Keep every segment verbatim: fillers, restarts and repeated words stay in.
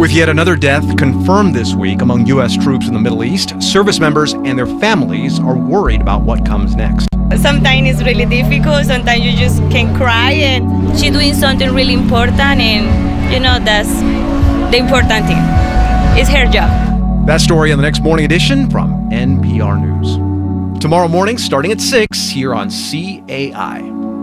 With yet another death confirmed this week among U S troops in the Middle East, service members and their families are worried about what comes next. Sometimes it's really difficult, sometimes you just can cry, and she's doing something really important, and you know, that's the important thing. It's her job. That story in the next morning edition from N P R News. Tomorrow morning, starting at six, here on C A I.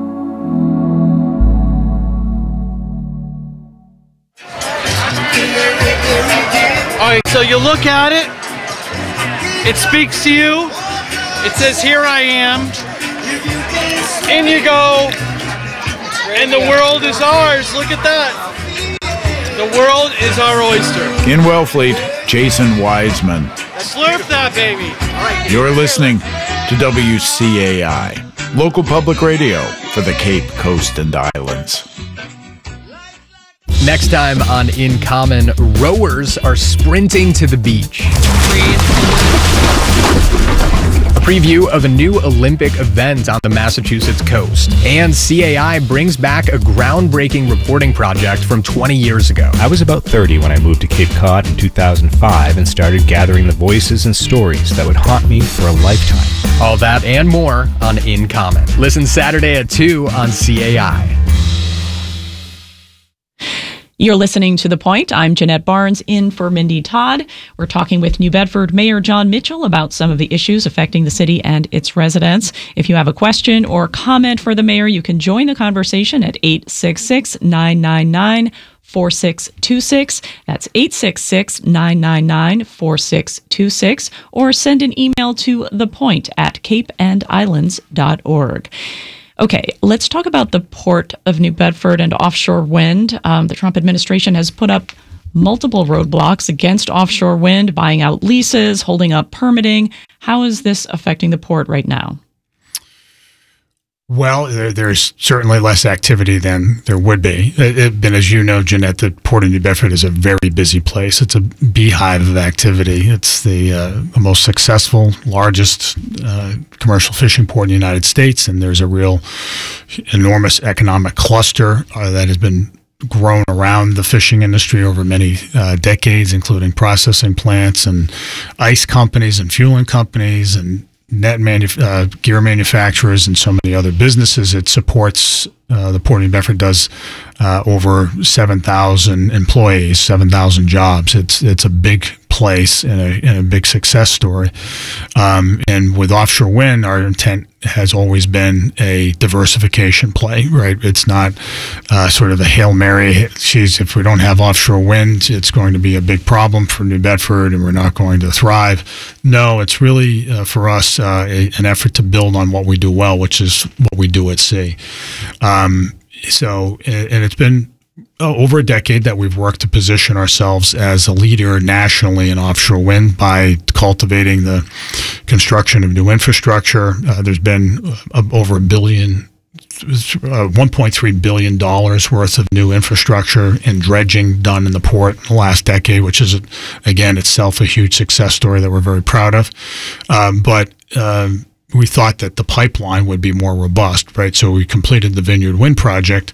All right, so you look at it, it speaks to you, it says, here I am, in you go, and the world is ours. Look at that. The world is our oyster. In Wellfleet, Jason Wiseman. Slurp that, baby. You're listening to W C A I, local public radio for the Cape Coast and Islands. Next time on In Common, rowers are sprinting to the beach. A preview of a new Olympic event on the Massachusetts coast. And C A I brings back a groundbreaking reporting project from twenty years ago. I was about thirty when I moved to Cape Cod in two thousand five and started gathering the voices and stories that would haunt me for a lifetime. All that and more on In Common. Listen Saturday at two on C A I. You're listening to The Point. I'm Jeanette Barnes in for Mindy Todd. We're talking with New Bedford Mayor John Mitchell about some of the issues affecting the city and its residents. If you have a question or comment for the mayor, you can join the conversation at eight six six, nine nine nine, four six two six. That's eight six six, nine nine nine, four six two six. Or send an email to thepoint at cape and islands dot org. Okay, let's talk about the Port of New Bedford and offshore wind. Um, the Trump administration has put up multiple roadblocks against offshore wind, buying out leases, holding up permitting. How is this affecting the port right now? Well, there, there's certainly less activity than there would be. It, it, but as you know, Jeanette, the Port of New Bedford is a very busy place. It's a beehive of activity. It's the, uh, the most successful, largest uh, commercial fishing port in the United States, and there's a real enormous economic cluster uh, that has been grown around the fishing industry over many uh, decades, including processing plants and ice companies and fueling companies and net manu- uh, gear manufacturers and so many other businesses. It supports, uh, the Port of New Bedford does uh, over seven thousand employees, seven thousand jobs. It's it's a big place and a, and a big success story. Um, and with offshore wind, our intent has always been a diversification play, right? It's not uh, sort of a Hail Mary, geez, if we don't have offshore wind, it's going to be a big problem for New Bedford and we're not going to thrive. No, it's really, uh, for us, uh, a, an effort to build on what we do well, which is what we do at sea. Um, so, and it's been over a decade that we've worked to position ourselves as a leader nationally in offshore wind by cultivating the construction of new infrastructure. Uh, there's been uh, over a billion, uh, one point three billion dollars worth of new infrastructure and dredging done in the port in the last decade, which is, again, itself a huge success story that we're very proud of. Um, but um, we thought that the pipeline would be more robust, right? So we completed the Vineyard Wind project,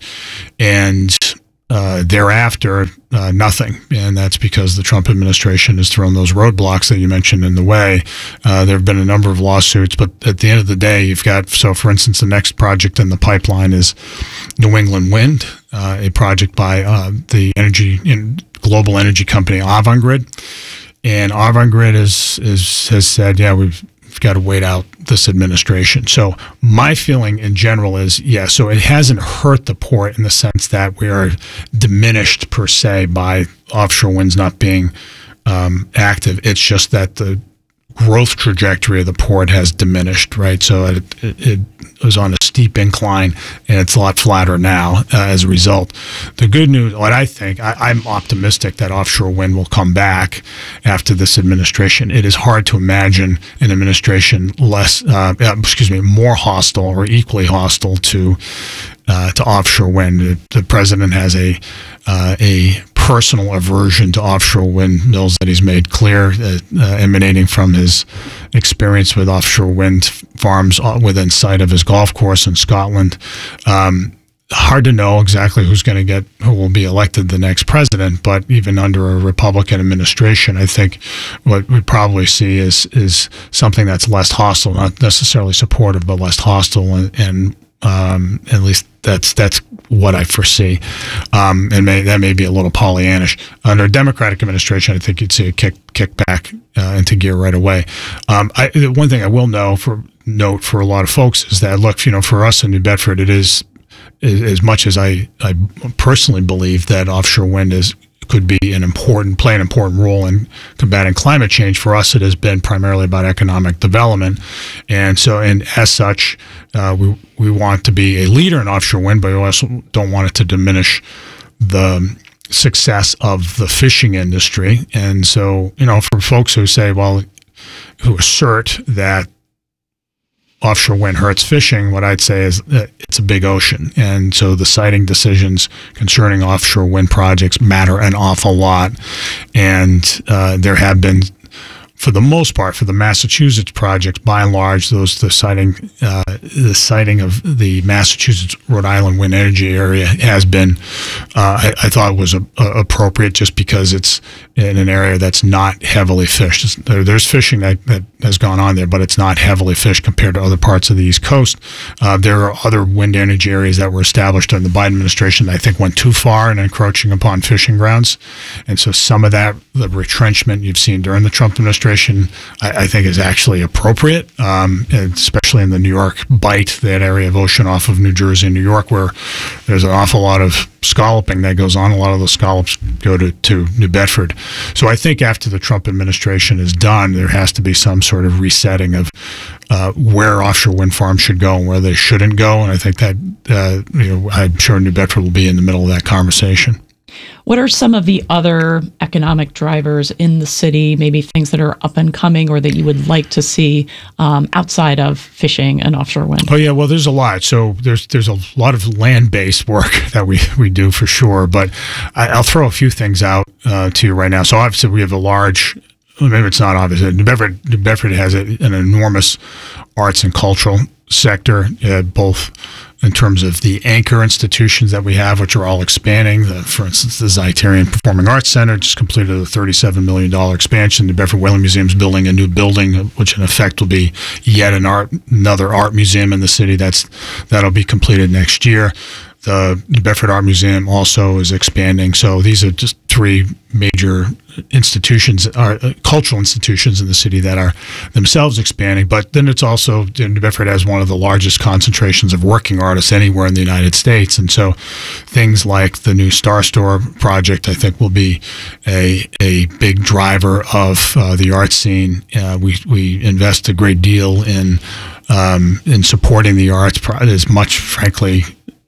and Uh, thereafter, uh, nothing. And that's because the Trump administration has thrown those roadblocks that you mentioned in the way. Uh, there have been a number of lawsuits, but at the end of the day, you've got, so for instance, the next project in the pipeline is New England Wind, uh, a project by uh, the energy in global energy company Avangrid. And Avangrid is, is, has said, yeah, we've We've got to wait out this administration. So my feeling in general is, yeah, so it hasn't hurt the port in the sense that we are diminished per se by offshore winds not being um, active. It's just that the growth trajectory of the port has diminished, right? So it, it, it was on a steep incline, and it's a lot flatter now uh, as a result. The good news, what I think, I, I'm optimistic that offshore wind will come back after this administration. It is hard to imagine an administration less, uh, excuse me, more hostile or equally hostile to uh, to offshore wind. The, the president has a uh, a personal aversion to offshore windmills that he's made clear, uh, uh, emanating from his experience with offshore wind farms within sight of his golf course in Scotland. Um, hard to know exactly who's going to get, who will be elected the next president, but even under a Republican administration, I think what we'd probably see is is something that's less hostile, not necessarily supportive, but less hostile, and, and um, at least that's that's what I foresee. Um, and may, that may be a little Pollyannish. Under a Democratic administration, I think you'd see a kick kick back uh, into gear right away. Um, I, the one thing I will know for note for a lot of folks is that, look, you know, for us in New Bedford, it is, as much as I, I personally believe that offshore wind is could be an important play an important role in combating climate change. For us, it has been primarily about economic development, and so and as such, uh, we we want to be a leader in offshore wind, but we also don't want it to diminish the success of the fishing industry. And so, you know, for folks who say, well, who assert that offshore wind hurts fishing, what I'd say is that it's a big ocean. And so the siting decisions concerning offshore wind projects matter an awful lot. And uh, there have been, for the most part, for the Massachusetts projects, by and large, those the siting, uh, the siting of the Massachusetts Rhode Island wind energy area has been, uh, I, I thought was a, a appropriate, just because it's in an area that's not heavily fished. There, there's fishing that, that has gone on there, but it's not heavily fished compared to other parts of the East Coast. Uh, there are other wind energy areas that were established under the Biden administration that I think went too far in encroaching upon fishing grounds, and so some of that, the retrenchment you've seen during the Trump administration, I, I think is actually appropriate, um, especially in the New York Bight, that area of ocean off of New Jersey and New York, where there's an awful lot of scalloping that goes on. A lot of those scallops go to, to New Bedford. So I think after the Trump administration is done, there has to be some sort of resetting of uh, where offshore wind farms should go and where they shouldn't go. And I think that, uh, you know, I'm sure New Bedford will be in the middle of that conversation. What are some of the other economic drivers in the city, maybe things that are up and coming or that you would like to see um, outside of fishing and offshore wind? Oh, yeah, well, there's a lot. So there's there's a lot of land-based work that we, we do for sure. But I, I'll throw a few things out uh, to you right now. So obviously we have a large, maybe it's not obvious, New Bedford, New Bedford has a, an enormous arts and cultural sector, uh, both in terms of the anchor institutions that we have, which are all expanding. The, for instance, the Zeitarian Performing Arts Center just completed a thirty-seven million dollars expansion. The Bedford Whaling Museum is building a new building, which in effect will be yet an art, another art museum in the city. That's that'll be completed next year. The New Bedford Art Museum also is expanding. So these are just three major institutions, are uh, cultural institutions in the city that are themselves expanding. But then it's also, New Bedford has one of the largest concentrations of working artists anywhere in the United States. And so things like the new Star Store project, I think, will be a a big driver of uh, the art scene. Uh, we, we invest a great deal in, um, in supporting the arts, as much, frankly,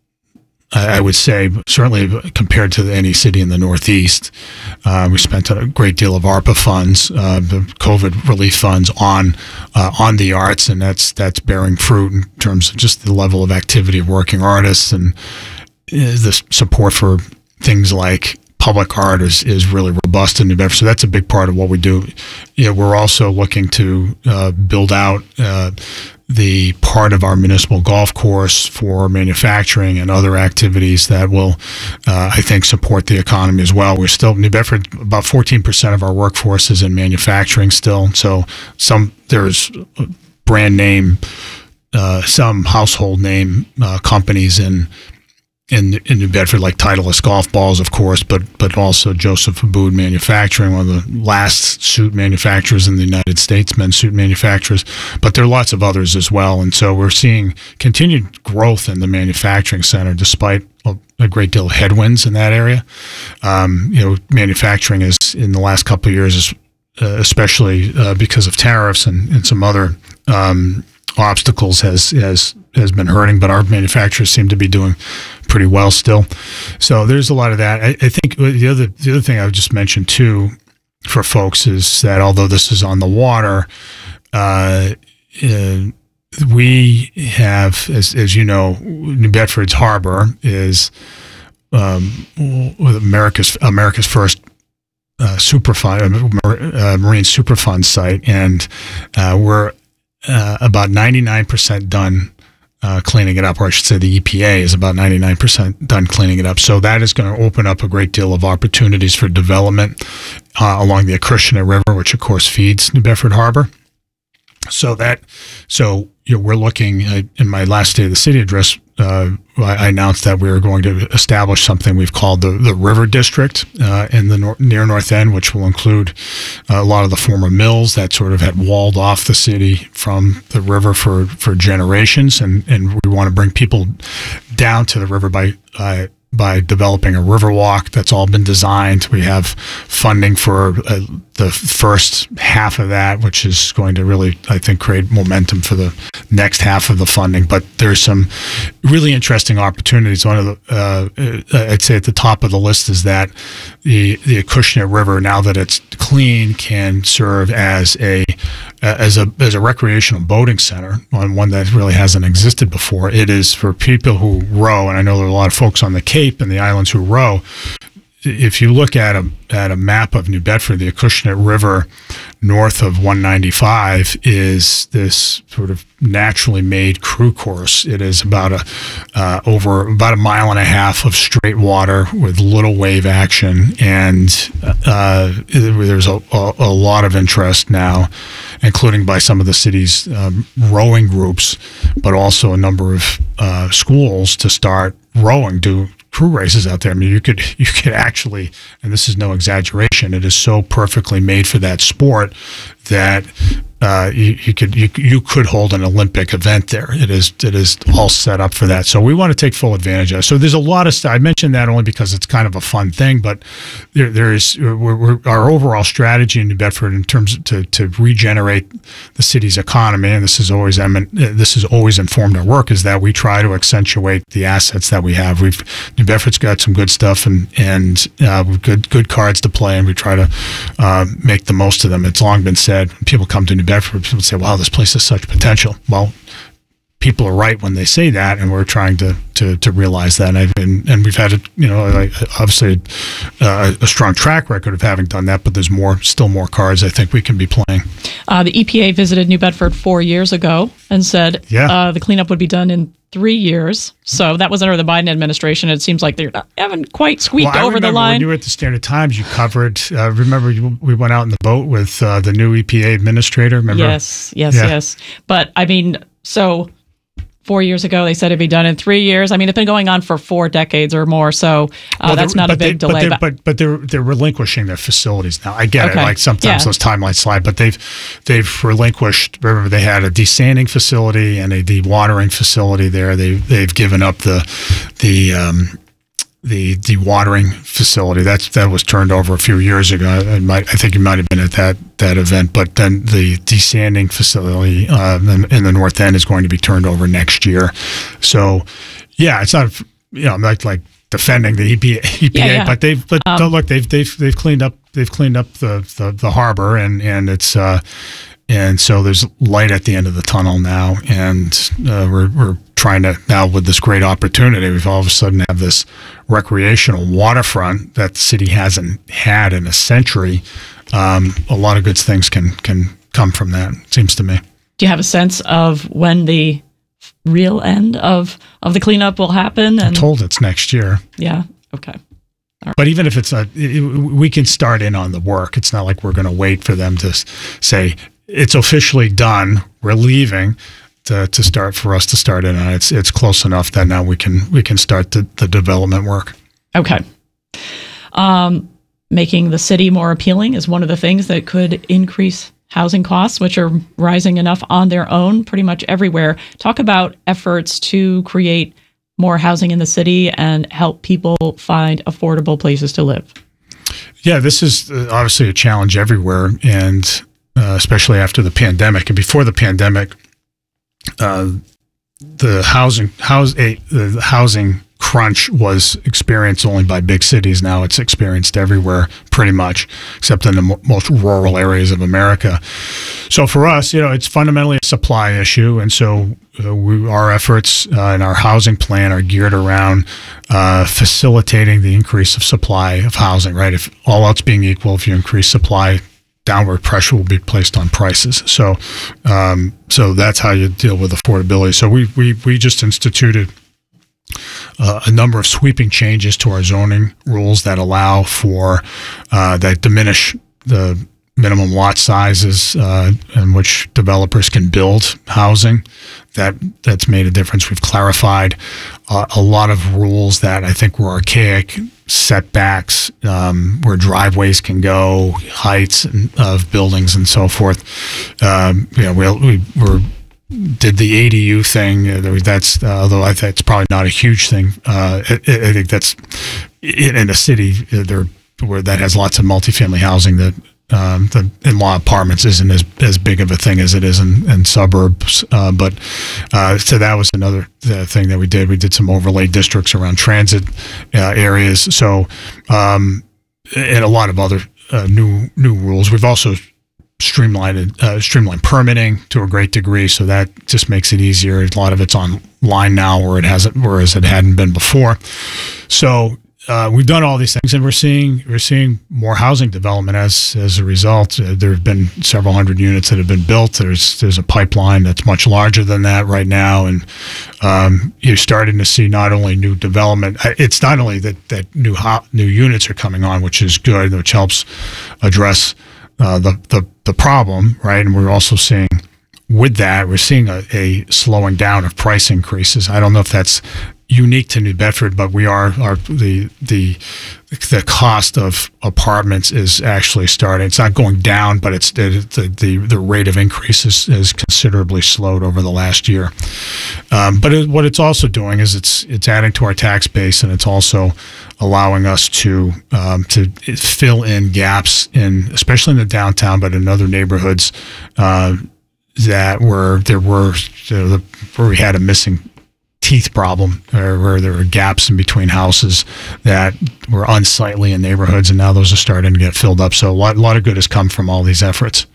I would say, certainly compared to any city in the Northeast. Uh, we spent a great deal of ARPA funds, uh, the COVID relief funds, on uh, on the arts, and that's that's bearing fruit in terms of just the level of activity of working artists, and uh, the support for things like public art is, is really robust in New Bedford. So that's a big part of what we do. You know, we're also looking to uh, build out uh, the part of our municipal golf course for manufacturing and other activities that will, uh, I think, support the economy as well. We're still, New Bedford, about fourteen percent of our workforce is in manufacturing still. So some there's brand name, uh, some household name uh, companies in In, in New Bedford, like Titleist golf balls, of course, but but also Joseph Abboud Manufacturing, one of the last suit manufacturers in the United States, men's suit manufacturers. But there are lots of others as well. And so we're seeing continued growth in the manufacturing center, despite a, a great deal of headwinds in that area. Um, you know, manufacturing is, in the last couple of years, is, uh, especially uh, because of tariffs and, and some other um, obstacles, has has has been hurting, but our manufacturers seem to be doing pretty well still. So there's a lot of that. I, I think the other the other thing I would just mention too for folks is that although this is on the water, uh, uh, we have, as as you know, New Bedford's harbor is um, America's America's first uh, superfund uh, marine superfund site, and uh, we're Uh, about ninety-nine percent done uh, cleaning it up, or I should say the E P A is about ninety-nine percent done cleaning it up. So that is going to open up a great deal of opportunities for development uh, along the Acushnet River, which of course feeds New Bedford Harbor. So that, so you know, we're looking uh, in my last State of the City address. Uh, I announced that we were going to establish something we've called the, the River District uh, in the nor- near North End, which will include uh, a lot of the former mills that sort of had walled off the city from the river for, for generations, and, and we want to bring people down to the river by uh, by developing a river walk that's all been designed. We have funding for uh, the first half of that, which is going to really, I think, create momentum for the next half of the funding. But there's some really interesting opportunities. One of the, uh, I'd say at the top of the list is that the the Acushnet River, now that it's clean, can serve as a as a as a recreational boating center, on one that really hasn't existed before. It is for people who row, and I know there are a lot of folks on the Cape and the islands who row. If you look at a at a map of New Bedford, the Acushnet River north of one ninety-five is this sort of naturally made crew course. It is about a uh, over about a mile and a half of straight water with little wave action, and uh, there's a, a, a lot of interest now, including by some of the city's um, rowing groups, but also a number of uh, schools to start rowing, do crew races out there. I mean, you could you could actually, and this is no exaggeration, it is so perfectly made for that sport that uh, you, you could you you could hold an Olympic event there. It is it is all set up for that. So we want to take full advantage of it. So there's a lot of stuff. I mentioned that only because it's kind of a fun thing, but there there is we're, we're, our overall strategy in New Bedford in terms of to to regenerate the city's economy, and this is always emin- this has always informed our work, is that we try to accentuate the assets that we have. We've New Bedford's got some good stuff and and uh, good good cards to play, and we try to uh, make the most of them. It's long been said, when people come to New Bedford, people say, wow, this place has such potential. Well, people are right when they say that, and we're trying to to, to realize that. And, I've been, and we've had, a, you know, obviously uh, a strong track record of having done that, but there's more, still more cards I think we can be playing. Uh, the E P A visited New Bedford four years ago and said yeah. uh, the cleanup would be done in three years. So that was under the Biden administration. It seems like they haven't quite squeaked well, over the When line. you were at the Standard Times, you covered, uh, remember you, we went out in the boat with uh, the new E P A administrator, remember? Yes, yes, yeah. yes. But I mean, so four years ago, they said it'd be done in three years. I mean, it's been going on for four decades or more, so uh, well, that's not a big they, delay. But they're, but, but they're they're relinquishing their facilities now. I get Okay. it. Like sometimes Yeah. those timelines slide, but they've they've relinquished. Remember, they had a desanding facility and a dewatering facility there. They they've given up the the um, the dewatering facility. That's that was turned over a few years ago. I might I think you might have been at that that event. But then the desanding facility uh, in, in the North End is going to be turned over next year. So yeah, it's not, you know, I'm not like defending the E P A, E P A Yeah, yeah. but they've but Um, don't look they've they've they've cleaned up they've cleaned up the the, the harbor, and and it's uh and so there's light at the end of the tunnel now, and uh, we're we're trying to now, with this great opportunity, we've all of a sudden have this recreational waterfront that the city hasn't had in a century. Um, a lot of good things can can come from that, it seems to me. Do you have a sense of when the real end of, of the cleanup will happen? I'm And told it's next year. yeah, okay. But even if it's a, it, we can start in on the work. It's not like we're going to wait for them to say it's officially done, we're leaving, to, to start for us to start in on it. It's it's close enough that now we can we can start the, the development work. Okay. Um, making the city more appealing is one of the things that could increase housing costs, which are rising enough on their own pretty much everywhere. Talk about efforts to create more housing in the city and help people find affordable places to live. Yeah, this is uh, obviously a challenge everywhere, and uh, especially after the pandemic. And before the pandemic, uh, the housing house a, the housing crunch was experienced only by big cities. Now it's experienced everywhere, pretty much, except in the mo- most rural areas of America. So for us, you know, it's fundamentally a supply issue, and so uh, we, our efforts uh, in our housing plan are geared around uh, facilitating the increase of supply of housing. Right, if all else being equal, if you increase supply downward pressure will be placed on prices. So, um, so that's how you deal with affordability. So we we we just instituted Uh, a number of sweeping changes to our zoning rules that allow for uh, that diminish the minimum lot sizes uh, in which developers can build housing. That that's made a difference. We've clarified uh, a lot of rules that I think were archaic, setbacks, um, where driveways can go, heights of buildings, and so forth. Um, you know, we we were. Did the A D U thing. Uh, that's uh, although I think it's probably not a huge thing. Uh, I, I think that's in, in a city uh, there where that has lots of multifamily housing. That um, the in-law apartments isn't as as big of a thing as it is in, in suburbs. Uh, but uh, so that was another uh, thing that we did. We did some overlay districts around transit uh, areas. So um, and a lot of other uh, new new rules. We've also streamlined uh, streamlined permitting to a great degree, so that just makes it easier. A lot of it's online now, where it hasn't, whereas it hadn't been before. So uh, we've done all these things, and we're seeing we're seeing more housing development as as a result. Uh, there have been several hundred units that have been built. There's there's a pipeline that's much larger than that right now, and um, you're starting to see not only new development. It's not only that that new ho- new units are coming on, which is good, which helps address Uh, the, the the problem, right? And we're also seeing with that, we're seeing a, a slowing down of price increases. I don't know if that's unique to New Bedford, but we are, are the the the cost of apartments is actually starting. It's not going down, but it's the the the rate of increase is, is considerably slowed over the last year. Um, but it, what it's also doing is it's it's adding to our tax base, and it's also allowing us to um, to fill in gaps in, especially in the downtown, but in other neighborhoods uh, that were there were you know, the, where we had a missing teeth problem, or where there were gaps in between houses that were unsightly in neighborhoods, and now those are starting to get filled up. So a lot, a lot of good has come from all these efforts.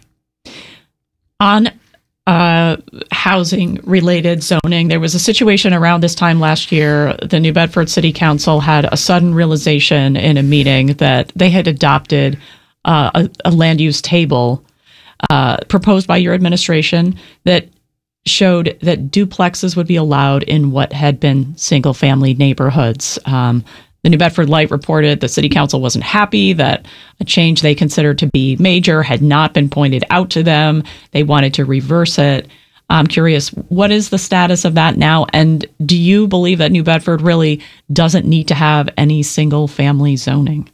On uh, housing-related zoning, there was a situation around this time last year. The New Bedford City Council had a sudden realization in a meeting that they had adopted uh, a, a land use table uh, proposed by your administration that showed that duplexes would be allowed in what had been single-family neighborhoods. Um, the New Bedford Light reported the city council wasn't happy that a change they considered to be major had not been pointed out to them. They wanted to reverse it. I'm curious, what is the status of that now? And do you believe that New Bedford really doesn't need to have any single-family zoning?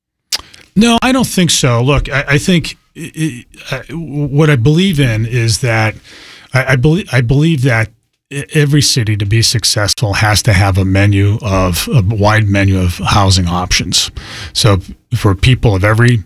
No, I don't think so. Look, I, I think it, it, uh, what I believe in is that I, I believe I believe that every city, to be successful, has to have a menu of a wide menu of housing options. So for people of every,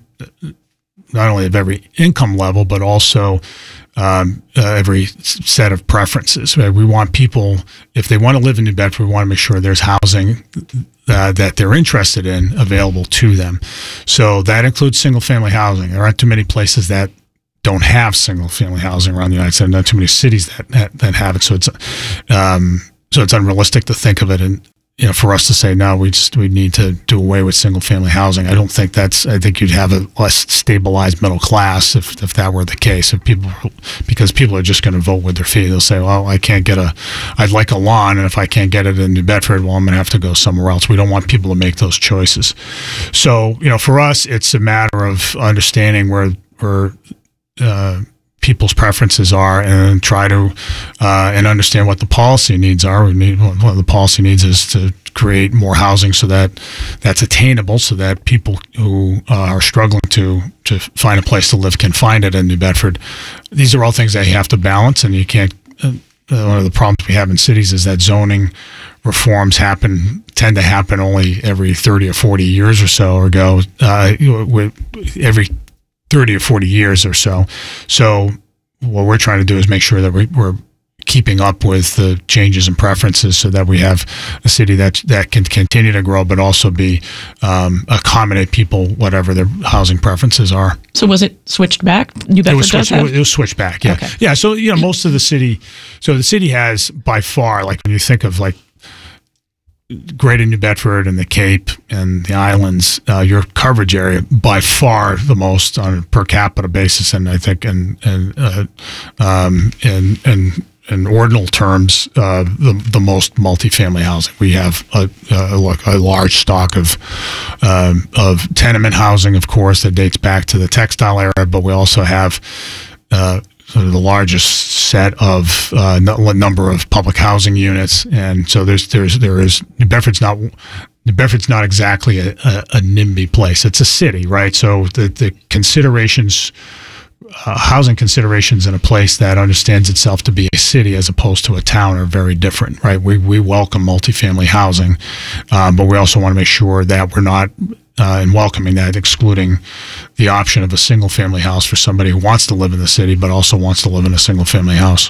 not only of every income level, but also um, uh, every set of preferences. Right? We want people, if they want to live in New Bedford, we want to make sure there's housing uh, that they're interested in available to them. So that includes single-family housing. There aren't too many places that don't have single-family housing around the United States. Not too many cities that that, that have it. So it's um, so it's unrealistic to think of it, and you know, for us to say no, we just we need to do away with single-family housing. I don't think that's. I think you'd have a less stabilized middle class if if that were the case. If people, because people are just going to vote with their feet. They'll say, well, I can't get a. I'd like a lawn, and if I can't get it in New Bedford, well, I'm going to have to go somewhere else. We don't want people to make those choices. So you know, for us, it's a matter of understanding where where. Uh, people's preferences are, and try to uh, and understand what the policy needs are. We need one of the policy needs is to create more housing so that that's attainable, so that people who uh, are struggling to to find a place to live can find it in New Bedford. These are all things that you have to balance, and you can't. Uh, one of the problems we have in cities is that zoning reforms happen tend to happen only every thirty or forty years or so, or go uh, every thirty or forty years or so. So what we're trying to do is make sure that we're keeping up with the changes and preferences so that we have a city that that can continue to grow, but also be um, accommodate people, whatever their housing preferences are. So was it switched back? New Bedford it was switched, does have? It was switched back, yeah. Okay. Yeah, so, you know, most of the city, so the city has by far, like when you think of like Greater New Bedford and the Cape and the Islands, uh, your coverage area by far the most on a per capita basis, and I think in in uh, um, in, in in ordinal terms, uh, the the most multifamily housing. We have a, a, a large stock of um, of tenement housing, of course, that dates back to the textile era, but we also have uh, sort of the largest set of uh, n- number of public housing units, and so there's there's there is New Bedford's not New Bedford's not exactly a, a, a NIMBY place. It's a city, right? So the the considerations. Uh, housing considerations in a place that understands itself to be a city as opposed to a town are very different, right? We we welcome multifamily housing, uh, but we also want to make sure that we're not, uh, in welcoming that, excluding the option of a single family house for somebody who wants to live in the city but also wants to live in a single family house.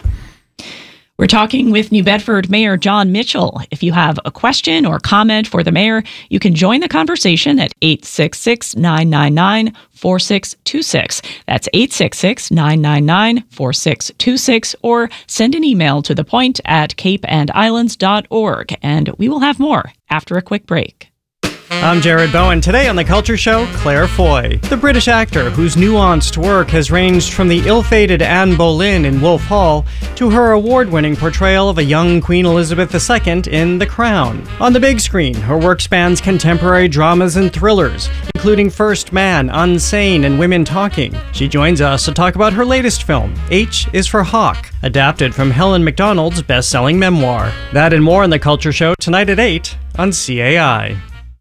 We're talking with New Bedford Mayor John Mitchell. If you have a question or comment for the mayor, you can join the conversation at eight six six, nine nine nine, four six two six. That's eight six six, nine nine nine, four six two six, or send an email to thepoint at cape and islands dot org. And we will have more after a quick break. I'm Jared Bowen. Today on The Culture Show, Claire Foy, the British actor whose nuanced work has ranged from the ill-fated Anne Boleyn in Wolf Hall to her award-winning portrayal of a young Queen Elizabeth the Second in The Crown. On the big screen, her work spans contemporary dramas and thrillers, including First Man, Unsane, and Women Talking. She joins us to talk about her latest film, H is for Hawk, adapted from Helen Macdonald's best-selling memoir. That and more on The Culture Show tonight at eight on C A I.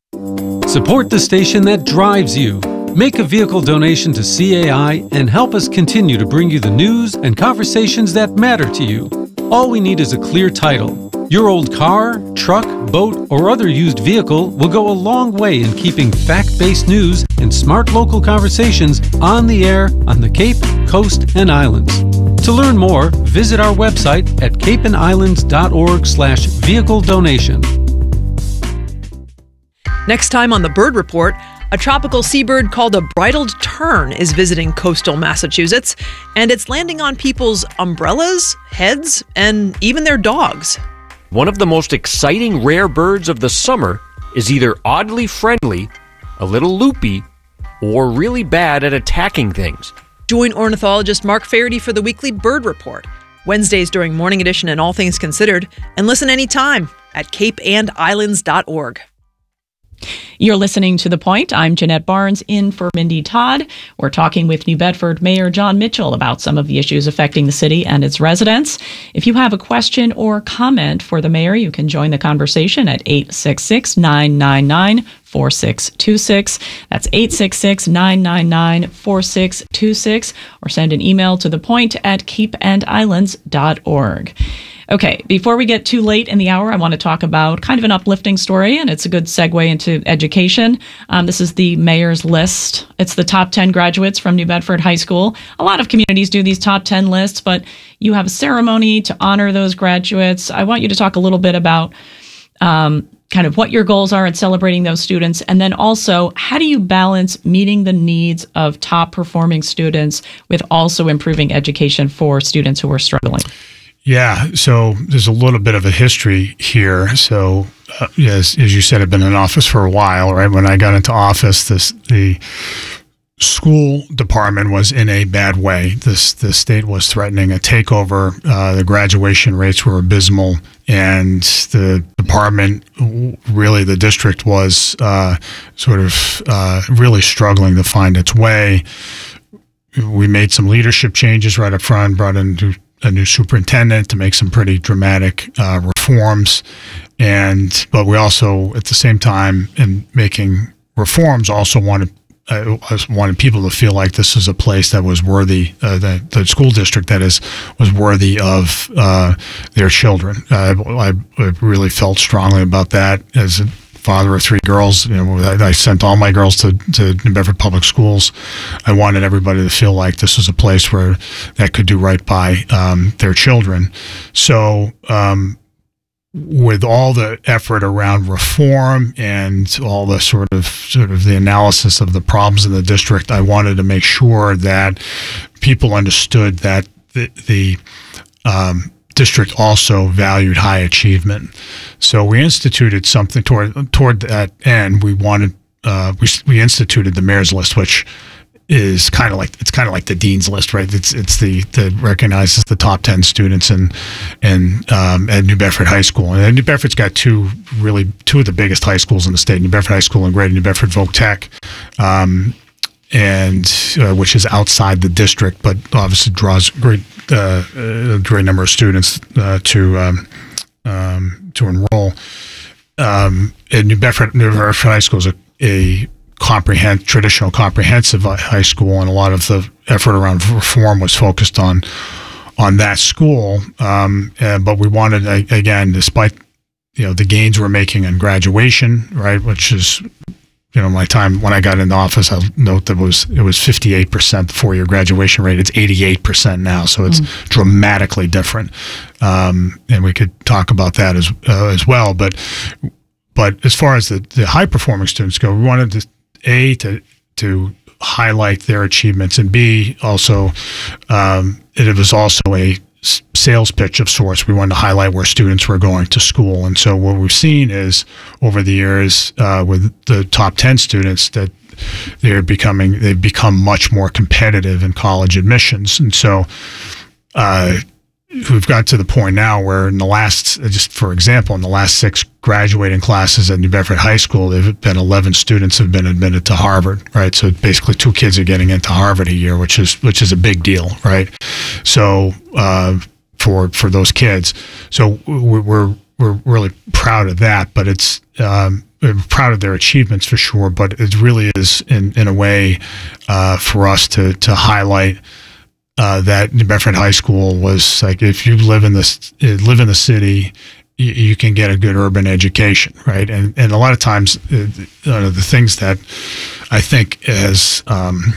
Support the station that drives you. Make a vehicle donation to C A I and help us continue to bring you the news and conversations that matter to you. All we need is a clear title. Your old car, truck, boat, or other used vehicle will go a long way in keeping fact-based news and smart local conversations on the air on the Cape, Coast, and Islands. To learn more, visit our website at cape and islands dot org slash vehicle donation. Next time on the Bird Report, a tropical seabird called a bridled tern is visiting coastal Massachusetts, and it's landing on people's umbrellas, heads, and even their dogs. One of the most exciting rare birds of the summer is either oddly friendly, a little loopy, or really bad at attacking things. Join ornithologist Mark Faraday for the weekly Bird Report, Wednesdays during Morning Edition and All Things Considered, and listen anytime at cape and islands dot org. You're listening to The Point. I'm Jeanette Barnes in for Mindy Todd. We're talking with New Bedford Mayor John Mitchell about some of the issues affecting the city and its residents. If you have a question or comment for the mayor, you can join the conversation at eight six six, nine nine nine, four six two six. That's eight six six, nine nine nine, four six two six, or send an email to thepoint at cape and islands dot org. Okay, before we get too late in the hour, I want to talk about kind of an uplifting story, and it's a good segue into education. Um, this is the mayor's list. It's the top ten graduates from New Bedford High School. A lot of communities do these top ten lists, but you have a ceremony to honor those graduates. I want you to talk a little bit about um, kind of what your goals are in celebrating those students, and then also, how do you balance meeting the needs of top performing students with also improving education for students who are struggling? Yeah, so there's a little bit of a history here. So, uh, as, as you said, I've been in office for a while, right? When I got into office, this the school department was in a bad way. This the state was threatening a takeover. Uh, the graduation rates were abysmal, and the department, really the district, was uh, sort of uh, really struggling to find its way. We made some leadership changes right up front, brought in a new superintendent to make some pretty dramatic uh, reforms, and but we also, at the same time, in making reforms, also wanted uh, wanted people to feel like this is a place that was worthy, uh, the the school district that is was worthy of uh, their children. Uh, I, I really felt strongly about that as a father of three girls. You know, I, I sent all my girls to, to New Bedford Public Schools. I wanted everybody to feel like this was a place where that could do right by um, their children. So um, with all the effort around reform and all the sort of sort of the analysis of the problems in the district, I wanted to make sure that people understood that the, the um, district also valued high achievement. So we instituted something toward toward that end. We wanted uh, we we instituted the mayor's list, which is kind of like it's kind of like the dean's list, right? It's it's the that recognizes the top ten students in in um, at New Bedford High School. And New Bedford's got two really two of the biggest high schools in the state: New Bedford High School and Greater New Bedford Voc Tech. Um, and uh, which is outside the district, but obviously draws great uh, a great number of students uh, to um, um, to enroll. Um, and New Bedford, New Bedford High School is a, a comprehend traditional comprehensive high school, and a lot of the effort around reform was focused on on that school. Um, uh, but we wanted, again, despite you know the gains we're making in graduation, right, which is you know, my time when I got into office, I'll note that it was it was fifty-eight percent the four-year graduation rate. It's eighty-eight percent now, so it's mm. dramatically different. Um, and we could talk about that as uh, as well. But but as far as the, the high-performing students go, we wanted to a to to highlight their achievements, and B also um, it was also a sales pitch of sorts. We wanted to highlight where students were going to school. And so what we've seen is over the years uh, with the top ten students that they're becoming, they've become much more competitive in college admissions. And so uh, we've got to the point now where in the last, just for example, in the last six graduating classes at New Bedford High School, there have been eleven students have been admitted to Harvard, right? So basically two kids are getting into Harvard a year, which is which is a big deal, right? So uh, for for those kids, so we're we're really proud of that. But it's um, we're proud of their achievements for sure. But it really is in in a way uh, for us to to highlight. Uh, that New Bedford High School was like, if you live in this live in the city, you, you can get a good urban education, right? And and a lot of times, uh, uh, the things that I think has um,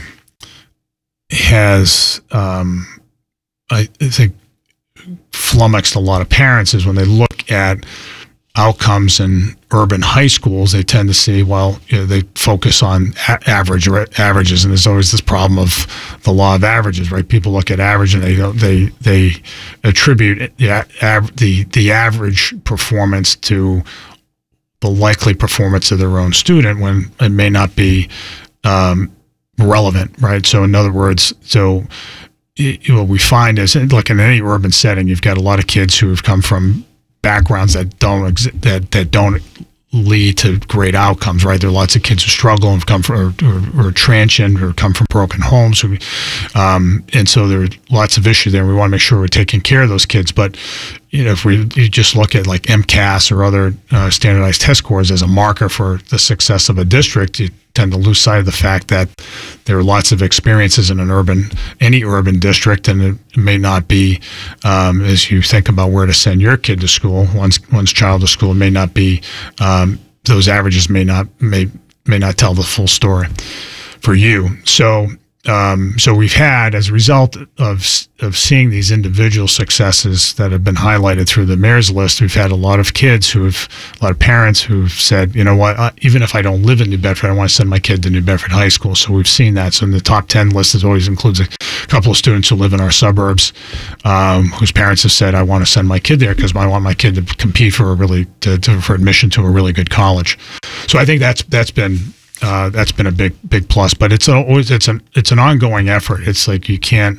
has um, I think flummoxed a lot of parents is when they look at outcomes in urban high schools, they tend to see, well, you know, they focus on a- average or averages, and there's always this problem of the law of averages, right? People look at average and they don't, they they attribute the av- the the average performance to the likely performance of their own student when it may not be um, relevant, right? So in other words, so it, what we find is, like in any urban setting, you've got a lot of kids who have come from backgrounds that don't exi- that that don't lead to great outcomes, right? There are lots of kids who struggle and come from or, or, or transient or come from broken homes, who, um, and so there are lots of issues there. We want to make sure we're taking care of those kids. But you know, if we you just look at like MCAS or other uh, standardized test scores as a marker for the success of a district, you tend to lose sight of the fact that there are lots of experiences in an urban, any urban district, and it may not be, um, as you think about where to send your kid to school, one's one's child to school, it may not be, um, those averages may not may may not tell the full story for you. So. Um, so we've had, as a result of of seeing these individual successes that have been highlighted through the mayor's list, we've had a lot of kids who have, a lot of parents who've said, you know what, uh, even if I don't live in New Bedford, I want to send my kid to New Bedford High School. So we've seen that. So in the top ten list, it always includes a couple of students who live in our suburbs, um, whose parents have said, I want to send my kid there because I want my kid to compete for a really, to, to, for admission to a really good college. So I think that's that's been Uh, that's been a big, big plus, but it's always it's an it's an ongoing effort. It's like you can't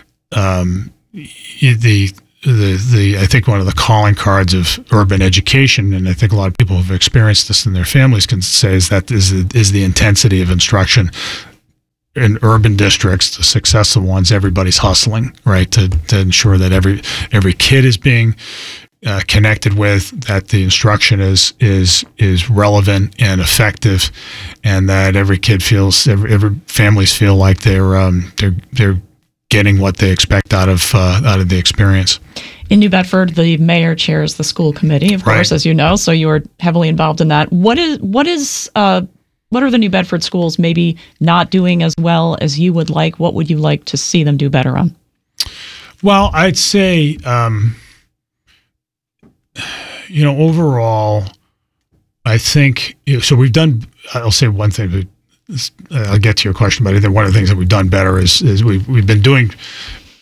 um, the the the I think one of the calling cards of urban education, and I think a lot of people who have experienced this in their families can say, is that is is the intensity of instruction. In urban districts, the successful ones, everybody's hustling, right, to to ensure that every every kid is being Uh, connected with, that the instruction is is is relevant and effective, and that every kid feels, every, every families feel like they're um, they're they're getting what they expect out of uh, out of the experience. In New Bedford, the mayor chairs the school committee, of right. course, as you know, so you are heavily involved in that. What is what is uh, what are the New Bedford schools maybe not doing as well as you would like? What would you like to see them do better on? Well, I'd say. Um, You know, overall, I think, so we've done, I'll say one thing, but I'll get to your question, but I think one of the things that we've done better is is we've, we've been doing,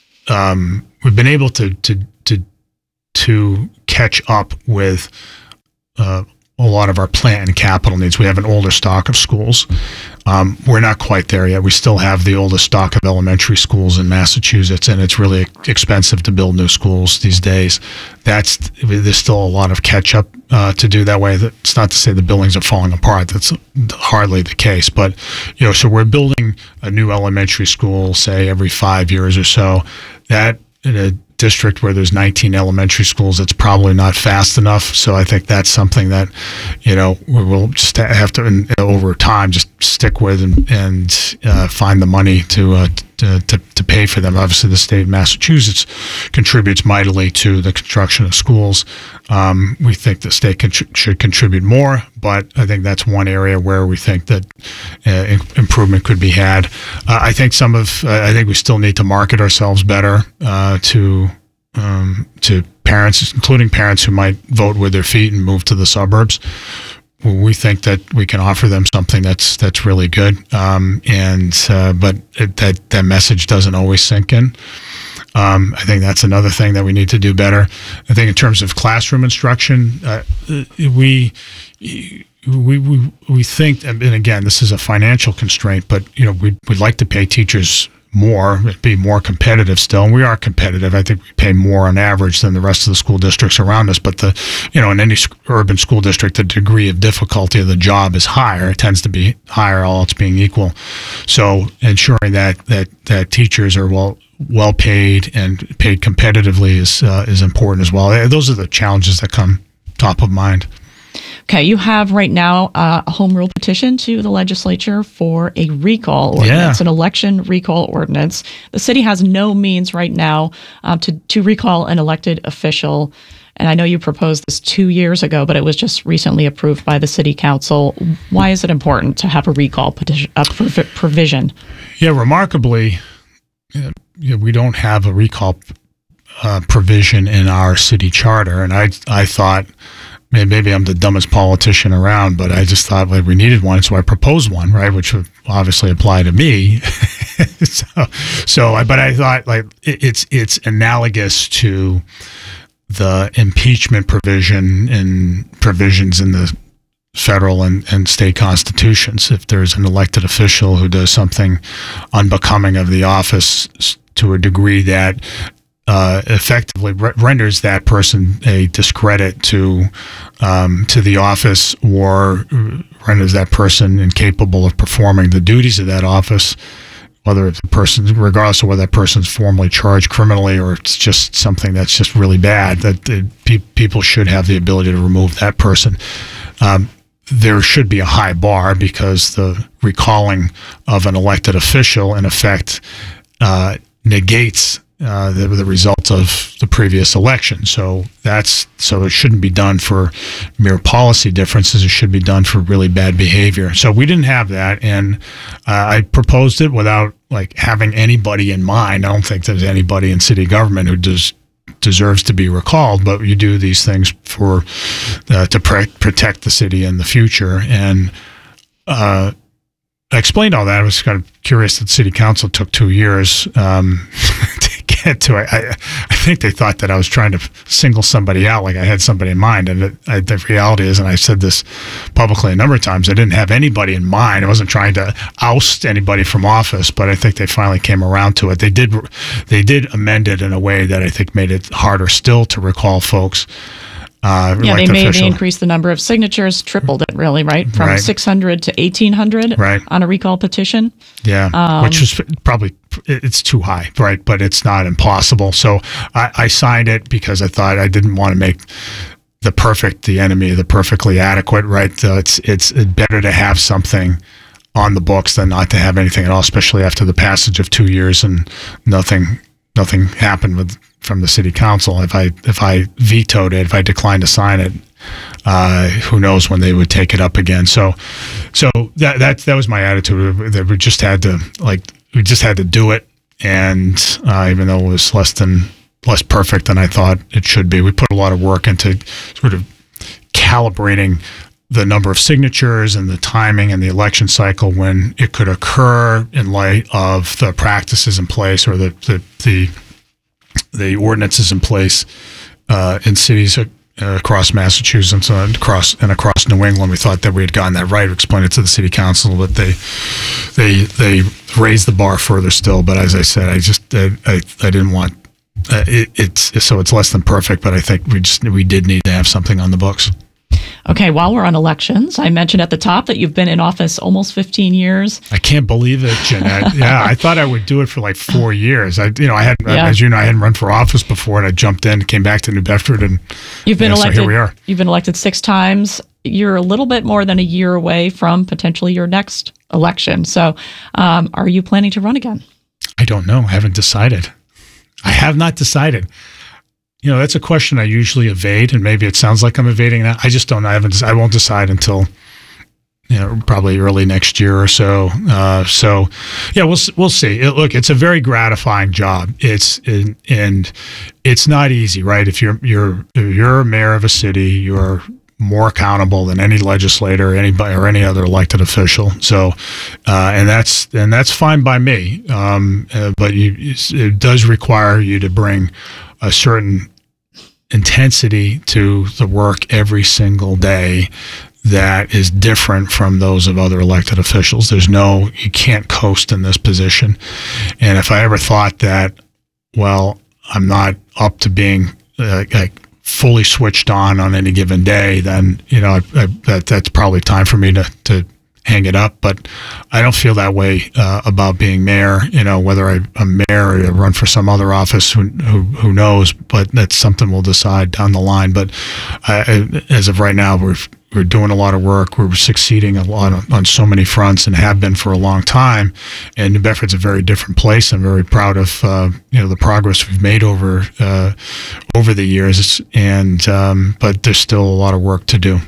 um, we've been able to, to, to, to catch up with uh, a lot of our plant and capital needs. We have an older stock of schools. Um, we're not quite there yet. We still have the oldest stock of elementary schools in Massachusetts, and it's really expensive to build new schools these days. That's there's still a lot of catch up uh, to do that way. It's not to say the buildings are falling apart. That's hardly the case. But you know, so we're building a new elementary school, say every five years or so. That in a district where there's nineteen elementary schools, it's probably not fast enough. So I think that's something that, you know, we will just have to, in, over time, just stick with and, and uh, find the money to, uh, to to to pay for them. Obviously, the state of Massachusetts contributes mightily to the construction of schools. Um, we think the state con- should contribute more, but I think that's one area where we think that uh, improvement could be had. Uh, I think some of, uh, I think we still need to market ourselves better uh, to um, to parents, including parents who might vote with their feet and move to the suburbs. We think that we can offer them something that's that's really good, um, and uh, but it, that that message doesn't always sink in. Um, I think that's another thing that we need to do better. I think in terms of classroom instruction, uh, we we we we think, and again, this is a financial constraint, but you know, we'd, we'd like to pay teachers more, be more competitive still, and we are competitive. I think we pay more on average than the rest of the school districts around us, but the, you know, in any urban school district, the degree of difficulty of the job is higher. It tends to be higher, all else being equal. So ensuring that that that teachers are well well paid and paid competitively is uh, is important as well. Those are the challenges that come top of mind. Okay, you have right now uh, a home rule petition to the legislature for a recall ordinance, yeah. an election recall ordinance. The city has no means right now uh, to, to recall an elected official. And I know you proposed this two years ago, but it was just recently approved by the city council. Why is it important to have a recall petition, a prov- provision? Yeah, remarkably, you know, we don't have a recall uh, provision in our city charter. And I, I thought, maybe I'm the dumbest politician around, but I just thought like we needed one, so I proposed one, right, which would obviously apply to me. so, so, I, but I thought like it, it's it's analogous to the impeachment provision in provisions in the federal and, and state constitutions. If there's an elected official who does something unbecoming of the office to a degree that Uh, effectively re- renders that person a discredit to um, to the office, or renders that person incapable of performing the duties of that office, whether it's a person, regardless of whether that person's formally charged criminally or it's just something that's just really bad, that the, pe- people should have the ability to remove that person. Um, there should be a high bar because the recalling of an elected official, in effect, uh, negates Uh, the, the results of the previous election. So that's so it shouldn't be done for mere policy differences. It should be done for really bad behavior. So we didn't have that, and uh, I proposed it without like having anybody in mind. I don't think there's anybody in city government who does deserves to be recalled, but you do these things for uh, to pre- protect the city in the future. And uh, I explained all that. I was kind of curious that city council took two years um, to get to it. I, I think they thought that I was trying to single somebody out, like I had somebody in mind. And it, I, the reality is, and I've said this publicly a number of times, I didn't have anybody in mind. I wasn't trying to oust anybody from office, but I think they finally came around to it. They did, they did amend it in a way that I think made it harder still to recall folks. Uh, yeah, they made they increased the number of signatures, tripled it really, right? From right. six hundred to eighteen hundred right. on a recall petition. Yeah, um, which is probably, it's too high, right? But it's not impossible. So I, I signed it because I thought I didn't want to make the perfect the enemy of the perfectly adequate, right? So it's it's better to have something on the books than not to have anything at all, especially after the passage of two years and nothing nothing happened with from the city council. If I if I vetoed it, if I declined to sign it, uh, who knows when they would take it up again. So, so that that that was my attitude. That we just had to like we just had to do it, and uh, even though it was less than less perfect than I thought it should be, we put a lot of work into sort of calibrating the number of signatures and the timing and the election cycle when it could occur in light of the practices in place or the the the, the ordinances in place uh, in cities uh, across Massachusetts and across and across New England. We thought that we had gotten that right. We explained it to the city council, but they they they raised the bar further still. But as I said, I just I I, I didn't want uh, it, it's so it's less than perfect. But I think we just we did need to have something on the books. Okay, while we're on elections, I mentioned at the top that you've been in office almost fifteen years. I can't believe it, Jeanette. Yeah, I thought I would do it for like four years. I, you know, I had, Yeah. as you know, I hadn't run for office before, and I jumped in, came back to New Bedford, and You've been yeah, elected. So here we are. You've been elected six times. You're a little bit more than a year away from potentially your next election. So, um, are you planning to run again? I don't know. I haven't decided. I have not decided. You know, that's a question I usually evade, and maybe it sounds like I'm evading that. I just don't know. I haven't. I won't decide until, you know, probably early next year or so. Uh, so, yeah, we'll we'll see. It, look, it's a very gratifying job. It's in, and it's not easy, right? If you're you're if you're a mayor of a city, you're more accountable than any legislator, anybody, or any other elected official. So, uh, and that's and that's fine by me. Um, uh, but you, it does require you to bring a certain intensity to the work every single day that is different from those of other elected officials. There's no, you can't coast in this position. And if I ever thought that, well, I'm not up to being uh, like fully switched on on any given day, then, you know, I, I, that that's probably time for me to, to hang it up. But I don't feel that way uh, about being mayor. You know, whether I, I'm mayor or I run for some other office, who, who who knows? But that's something we'll decide down the line. But I, as of right now, we're we're doing a lot of work. We're succeeding a lot on, on so many fronts, and have been for a long time. And New Bedford's a very different place. I'm very proud of uh, you know the progress we've made over uh, over the years. And um, but there's still a lot of work to do.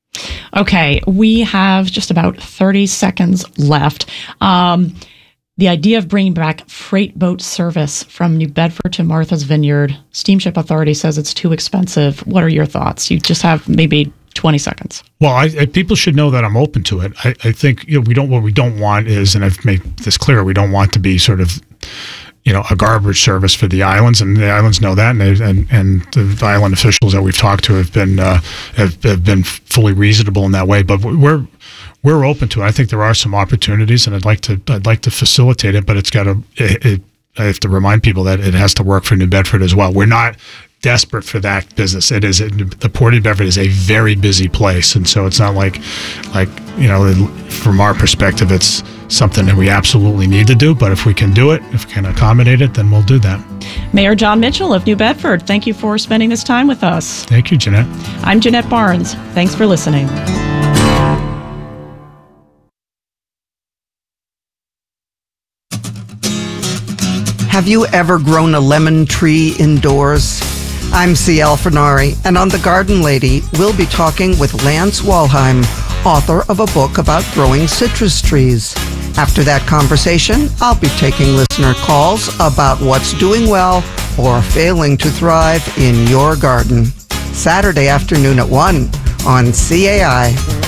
Okay, we have just about thirty seconds left. Um, the idea of bringing back freight boat service from New Bedford to Martha's Vineyard, Steamship Authority says it's too expensive. What are your thoughts? You just have maybe twenty seconds. Well, I, I, people should know that I'm open to it. I, I think you know, we don't. What we don't want is, and I've made this clear, we don't want to be sort of, you know, a garbage service for the islands, and the islands know that, and they, and, and the island officials that we've talked to have been uh, have, have been fully reasonable in that way. But we're we're open to it. I think there are some opportunities, and I'd like to I'd like to facilitate it, but it's got to. It, it, I have to remind people that it has to work for New Bedford as well. We're not desperate for that business. It is it, the Port of New Bedford is a very busy place, and so it's not like like you know from our perspective it's something that we absolutely need to do. But if we can do it, if we can accommodate it, then we'll do that. Mayor John Mitchell of New Bedford, thank you for spending this time with us. Thank you, Jeanette. I'm Jeanette Barnes. Thanks for listening. Have you ever grown a lemon tree indoors? I'm C L Fernari, and on The Garden Lady, we'll be talking with Lance Walheim, author of a book about growing citrus trees. After that conversation, I'll be taking listener calls about what's doing well or failing to thrive in your garden. Saturday afternoon at one on C A I.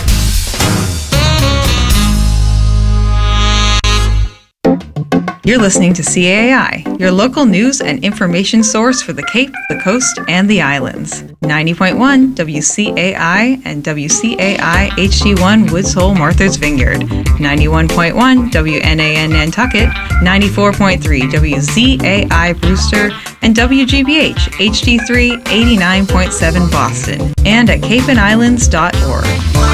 You're listening to C A I, your local news and information source for the Cape, the Coast, and the Islands. ninety point one W C A I and W C A I H D one Woods Hole Martha's Vineyard, ninety-one point one W N A N Nantucket, ninety-four point three W Z A I Brewster, and W G B H H D three eighty-nine point seven Boston, and at cape and islands dot org.